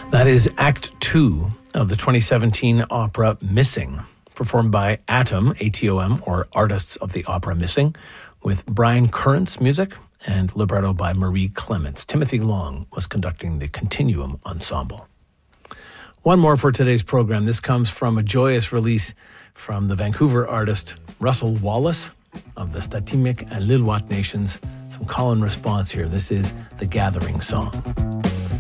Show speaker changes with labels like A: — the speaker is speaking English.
A: That is Act 2 of the 2017 opera Missing, performed by Atom, A-T-O-M, or Artists of the Opera Missing, with Brian Current's music and libretto by Marie Clements. Timothy Long was conducting the Continuum Ensemble. One more for today's program. This comes from a joyous release from the Vancouver artist Russell Wallace of the Statimic and Lil'wat Nations. Some call and response here. This is The Gathering Song.